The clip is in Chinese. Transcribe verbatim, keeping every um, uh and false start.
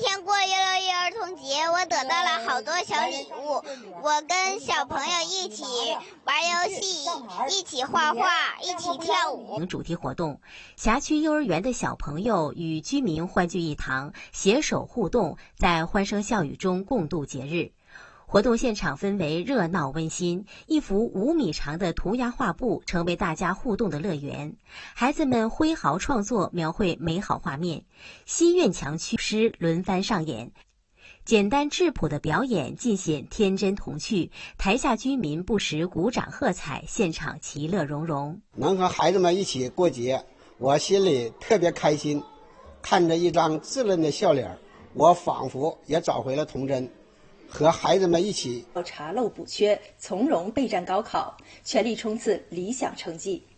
天过六一儿童节，我得到了好多小礼物。我跟小朋友一起玩游戏，一起画画，一起跳舞。 主题活动，辖区幼儿园的小朋友与居民欢聚一堂，携手互动，在欢声笑语中共度节日。活动现场氛围热闹温馨，一幅五米长的涂鸦画布成为大家互动的乐园。孩子们挥毫创作，描绘美好画面。心愿墙区诗轮番上演，简单质朴的表演尽显天真童趣。台下居民不时鼓掌喝彩，现场其乐融融。 能和孩子们一起过节，我心里特别开心。看着一张稚嫩的笑脸，我仿佛也找回了童真。和孩子们一起查漏补缺，从容备战高考，全力冲刺理想成绩。